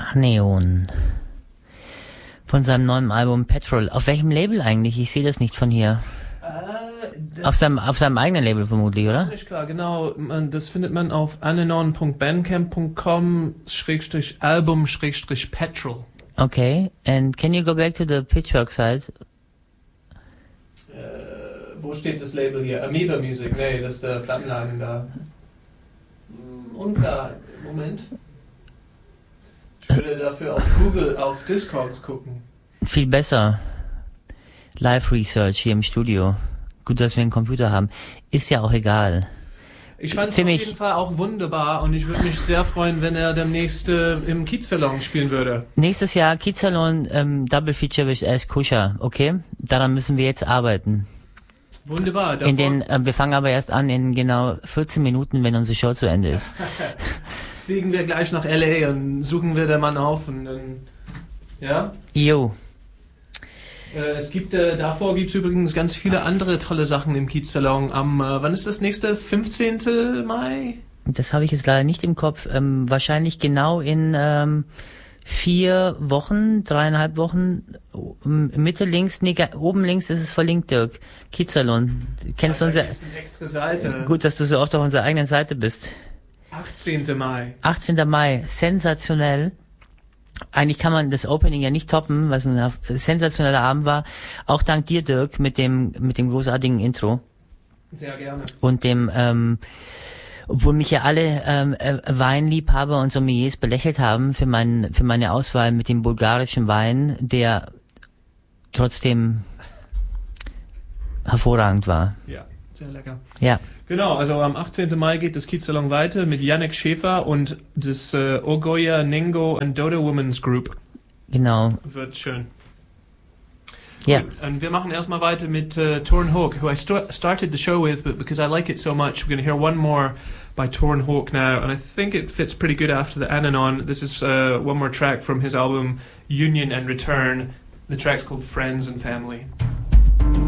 Aneon. Von seinem neuen Album Petrol. Auf welchem Label eigentlich? Ich sehe das nicht von hier. Auf seinem eigenen Label vermutlich, oder? Nicht klar, genau. Das findet man auf anenon.bandcamp.com/album/petrol. Okay, and can you go back to the Pitchfork site? Wo steht das Label hier? Amoeba Music. Nee, das ist der Plattenladen da. Unklar. Moment. Ich würde dafür auf Google, auf Discogs gucken. Viel besser. Live Research hier im Studio. Gut, dass wir einen Computer haben. Ist ja auch egal. Ich fand es auf jeden Fall auch wunderbar und ich würde mich sehr freuen, wenn er demnächst im Kiezsalon spielen würde. Nächstes Jahr Kiezsalon Double Feature with Ash Kusha, okay? Daran müssen wir jetzt arbeiten. Wunderbar. Wir fangen aber erst an in genau 14 Minuten, wenn unsere Show zu Ende ist. Fliegen wir gleich nach L.A. und suchen wir den Mann auf und dann, ja? Jo. Davor gibt's übrigens ganz viele andere tolle Sachen im Kiezsalon. Wann ist das nächste? 15. Mai? Das habe ich jetzt leider nicht im Kopf. Wahrscheinlich genau in 4 Wochen, 3,5 Wochen. Mitte links, oben links ist es verlinkt, Dirk. Kiezsalon. Kennst du unsere extra Seite. Gut, dass du so oft auf unserer eigenen Seite bist. 18. Mai. 18. Mai. Sensationell. Eigentlich kann man das Opening ja nicht toppen, was ein sensationeller Abend war. Auch dank dir, Dirk, mit dem großartigen Intro. Sehr gerne. Und obwohl mich ja alle Weinliebhaber und Sommeliers belächelt haben für meine Auswahl mit dem bulgarischen Wein, der trotzdem hervorragend war. Ja, sehr lecker. Ja. Genau, also am 18. Mai geht das Kiezsalon weiter mit Yannick Schäfer und das Ogoya Nengo and Dodo Women's Group. Genau. Wird schön. Ja. Gut, und wir machen erstmal weiter mit Torn Hawk, who I started the show with, but because I like it so much, we're going to hear one more by Torn Hawk now, and I think it fits pretty good after the Ananon. This is one more track from his album Union and Return. The track's called Friends and Family.